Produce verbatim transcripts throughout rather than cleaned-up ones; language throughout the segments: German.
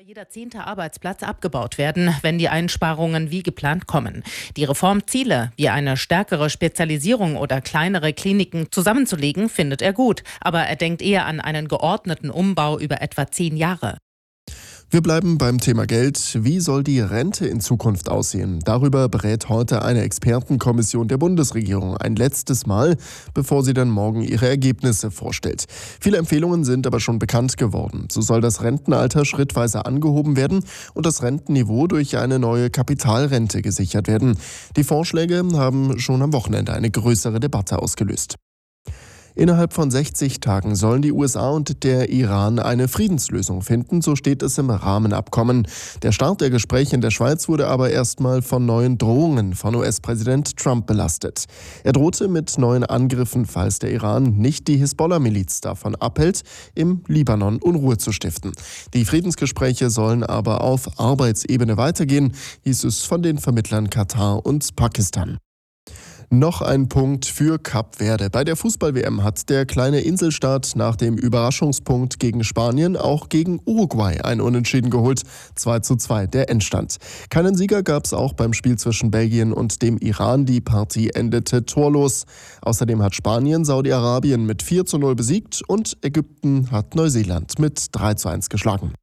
jeder zehnte Arbeitsplatz abgebaut werden, wenn die Einsparungen wie geplant kommen. Die Reformziele, wie eine stärkere Spezialisierung oder kleinere Kliniken zusammenzulegen, findet er gut. Aber er denkt eher an einen geordneten Umbau über etwa zehn Jahre. Wir bleiben beim Thema Geld. Wie soll die Rente in Zukunft aussehen? Darüber berät heute eine Expertenkommission der Bundesregierung ein letztes Mal, bevor sie dann morgen ihre Ergebnisse vorstellt. Viele Empfehlungen sind aber schon bekannt geworden. So soll das Rentenalter schrittweise angehoben werden und das Rentenniveau durch eine neue Kapitalrente gesichert werden. Die Vorschläge haben schon am Wochenende eine größere Debatte ausgelöst. Innerhalb von sechzig Tagen sollen die U S A und der Iran eine Friedenslösung finden, so steht es im Rahmenabkommen. Der Start der Gespräche in der Schweiz wurde aber erstmal von neuen Drohungen von U S-Präsident Trump belastet. Er drohte mit neuen Angriffen, falls der Iran nicht die Hisbollah-Miliz davon abhält, im Libanon Unruhe zu stiften. Die Friedensgespräche sollen aber auf Arbeitsebene weitergehen, hieß es von den Vermittlern Katar und Pakistan. Noch ein Punkt für Kap Verde. Bei der Fußball-W M hat der kleine Inselstaat nach dem Überraschungspunkt gegen Spanien auch gegen Uruguay ein Unentschieden geholt. zwei zu zwei der Endstand. Keinen Sieger gab es auch beim Spiel zwischen Belgien und dem Iran. Die Partie endete torlos. Außerdem hat Spanien Saudi-Arabien mit vier zu null besiegt und Ägypten hat Neuseeland mit drei zu eins geschlagen.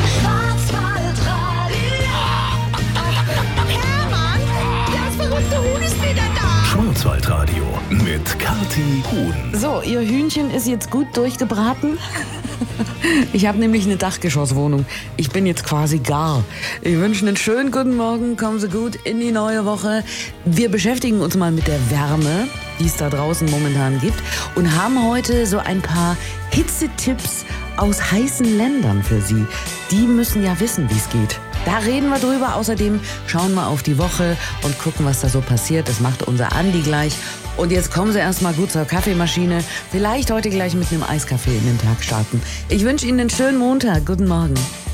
Schwarzwaldradio mit Kathi Huhn. So, Ihr Hühnchen ist jetzt gut durchgebraten. Ich habe nämlich eine Dachgeschosswohnung. Ich bin jetzt quasi gar. Ich wünsche einen schönen guten Morgen. Kommen Sie gut in die neue Woche. Wir beschäftigen uns mal mit der Wärme, die es da draußen momentan gibt. Und haben heute so ein paar Hitzetipps aus heißen Ländern für Sie. Die müssen ja wissen, wie es geht. Da reden wir drüber. Außerdem schauen wir auf die Woche und gucken, was da so passiert. Das macht unser Andi gleich. Und jetzt kommen Sie erstmal gut zur Kaffeemaschine. Vielleicht heute gleich mit einem Eiskaffee in den Tag starten. Ich wünsche Ihnen einen schönen Montag. Guten Morgen.